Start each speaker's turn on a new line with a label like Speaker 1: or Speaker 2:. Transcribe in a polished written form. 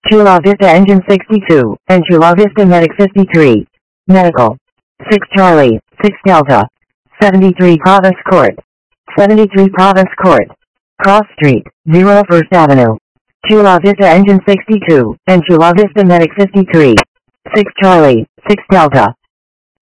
Speaker 1: Chula Vista Engine 62, and Chula Vista Medic 53. Medical. 6 Charlie, 6 Delta. 73 Province Court. 73 Province Court. Cross Street, 0 First Avenue. Chula Vista Engine 62, and Chula Vista Medic 53. 6 Charlie, 6 Delta.